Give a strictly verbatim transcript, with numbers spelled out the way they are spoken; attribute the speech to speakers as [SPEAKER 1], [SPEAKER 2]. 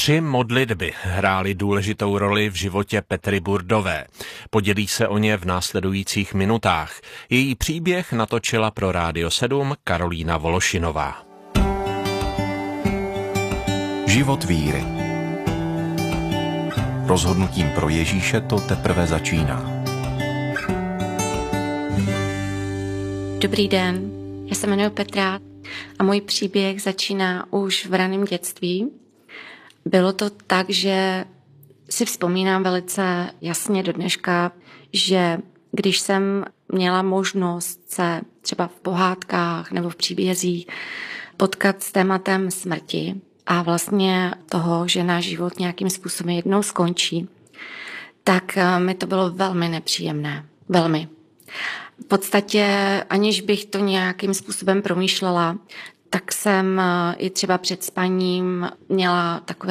[SPEAKER 1] Tři modlitby hrály důležitou roli v životě Petry Burdové. Podělí se o ně v následujících minutách. Její příběh natočila pro Rádio sedm Karolína Vološinová.
[SPEAKER 2] Život víry. Rozhodnutím pro Ježíše to teprve začíná.
[SPEAKER 3] Dobrý den, já se jmenuji Petra a můj příběh začíná už v raném dětství. Bylo to tak, že si vzpomínám velice jasně do dneška, že když jsem měla možnost se třeba v pohádkách nebo v příbězích potkat s tématem smrti a vlastně toho, že náš život nějakým způsobem jednou skončí, tak mi to bylo velmi nepříjemné. Velmi. V podstatě, aniž bych to nějakým způsobem promýšlela, tak jsem i třeba před spaním měla takové